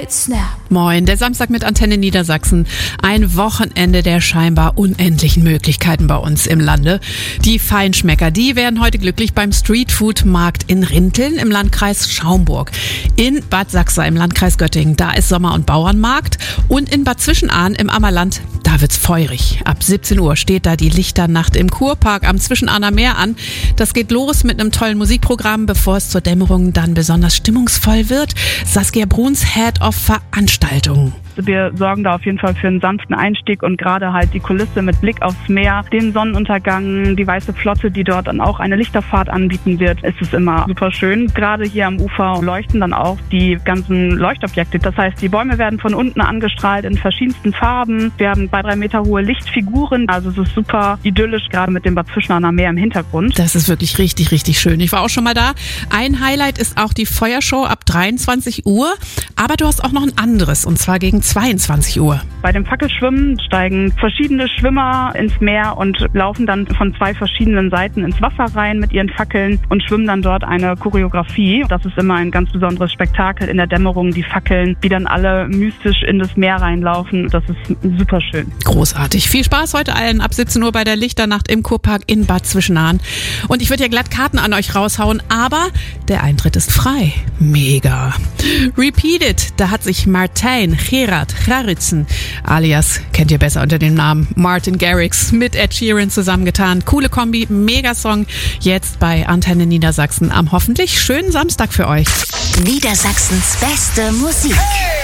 Moin, der Samstag mit Antenne Niedersachsen. Ein Wochenende der scheinbar unendlichen Möglichkeiten bei uns im Lande. Die Feinschmecker, die werden heute glücklich beim Streetfood-Markt in Rinteln im Landkreis Schaumburg. In Bad Sachsa im Landkreis Göttingen, da ist Sommer- und Bauernmarkt. Und in Bad Zwischenahn im Ammerland, da wird's feurig. Ab 17 Uhr steht da die Lichternacht im Kurpark am Zwischenahner Meer an. Das geht los mit einem tollen Musikprogramm, bevor es zur Dämmerung dann besonders stimmungsvoll wird. Saskia Bruns, Head of Veranstaltungen. Wir sorgen da auf jeden Fall für einen sanften Einstieg und gerade halt die Kulisse mit Blick aufs Meer, den Sonnenuntergang, die Weiße Flotte, die dort dann auch eine Lichterfahrt anbieten wird, ist es immer super schön. Gerade hier am Ufer leuchten dann auch die ganzen Leuchtobjekte. Das heißt, die Bäume werden von unten angestrahlt in verschiedensten Farben. Wir haben 2-3 Meter hohe Lichtfiguren. Also es ist super idyllisch, gerade mit dem Bad Zwischenahner Meer im Hintergrund. Das ist wirklich richtig, richtig schön. Ich war auch schon mal da. Ein Highlight ist auch die Feuershow ab 23 Uhr. Aber du hast auch noch ein anderes, und zwar gegen 22 Uhr. Bei dem Fackelschwimmen steigen verschiedene Schwimmer ins Meer und laufen dann von 2 verschiedenen Seiten ins Wasser rein mit ihren Fackeln und schwimmen dann dort eine Choreografie. Das ist immer ein ganz besonderes Spektakel in der Dämmerung, die Fackeln, die dann alle mystisch in das Meer reinlaufen. Das ist super schön. Großartig. Viel Spaß heute allen ab 17 Uhr bei der Lichternacht im Kurpark in Bad Zwischenahn. Und ich würde ja glatt Karten an euch raushauen, aber der Eintritt ist frei. Mega. Repeat It. Da hat sich Martijn Gerard-Garritsen, alias kennt ihr besser unter dem Namen Martin Garrix, mit Ed Sheeran zusammengetan. Coole Kombi, Megasong. Jetzt bei Antenne Niedersachsen am hoffentlich schönen Samstag für euch. Niedersachsens beste Musik.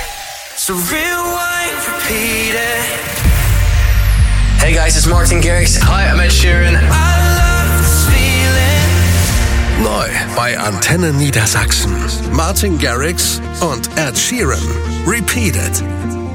Hey guys, it's Martin Garrix. Hi, I'm Ed Sheeran. Neu bei Antenne Niedersachsen. Martin Garrix und Ed Sheeran. Repeat It.